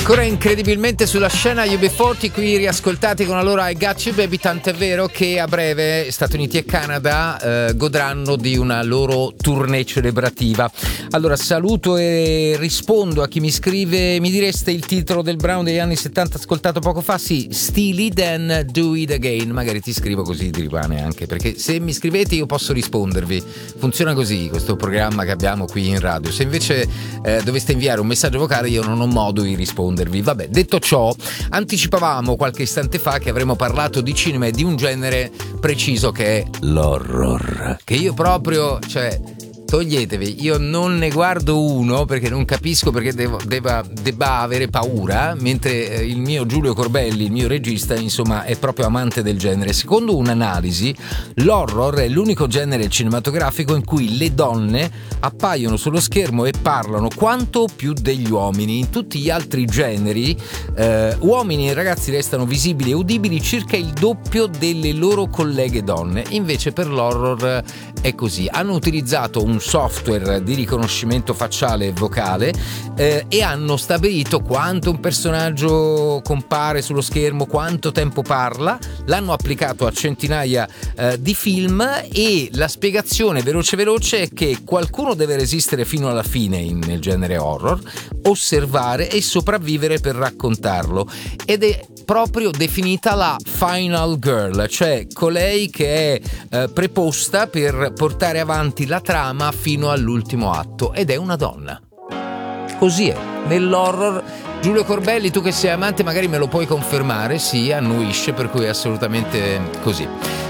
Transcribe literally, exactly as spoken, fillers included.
Ancora incredibilmente sulla scena U B quaranta, qui riascoltati con la loro I Got You Baby, tant'è vero che a breve Stati Uniti e Canada eh, godranno di una loro tournée celebrativa. Allora saluto e rispondo a chi mi scrive: mi direste il titolo del brano degli anni settanta ascoltato poco fa? Sì, Steely Dan, Do It Again. Magari ti scrivo così ti rimane anche, perché se mi scrivete io posso rispondervi. Funziona così questo programma che abbiamo qui in radio. Se invece eh, doveste inviare un messaggio vocale io non ho modo di rispondere. Vabbè, detto ciò, anticipavamo qualche istante fa che avremmo parlato di cinema e di un genere preciso che è l'horror, che io proprio, cioè, toglietevi, io non ne guardo uno perché non capisco perché devo, debba, debba avere paura, mentre il mio Giulio Corbelli, il mio regista, insomma, è proprio amante del genere. Secondo un'analisi, l'horror è l'unico genere cinematografico in cui le donne appaiono sullo schermo e parlano quanto più degli uomini. In tutti gli altri generi eh, uomini e ragazzi restano visibili e udibili circa il doppio delle loro colleghe donne. Invece per l'horror è così. Hanno utilizzato un software di riconoscimento facciale e vocale eh, e hanno stabilito quanto un personaggio compare sullo schermo, quanto tempo parla, l'hanno applicato a centinaia eh, di film e la spiegazione veloce veloce è che qualcuno deve resistere fino alla fine in, nel genere horror, osservare e sopravvivere per raccontarlo, ed è proprio definita la final girl, cioè colei che è eh, preposta per portare avanti la trama fino all'ultimo atto, ed è una donna. Così è nell'horror. Giulio Corbelli, tu che sei amante magari me lo puoi confermare, sì, annuisce, per cui è assolutamente così.